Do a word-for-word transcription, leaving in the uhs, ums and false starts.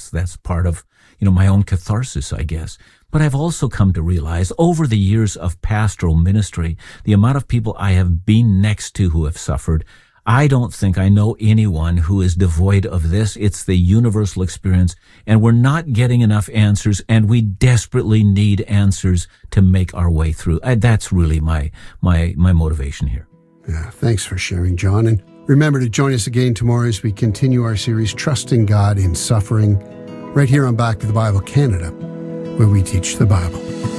that's that's part of, you know, my own catharsis, I guess. But I've also come to realize over the years of pastoral ministry, the amount of people I have been next to who have suffered, I don't think I know anyone who is devoid of this. It's the universal experience, and we're not getting enough answers, and we desperately need answers to make our way through. I, that's really my my my motivation here. Yeah, thanks for sharing, John. And remember to join us again tomorrow as we continue our series, Trusting God in Suffering, right here on Back to the Bible Canada, where we teach the Bible.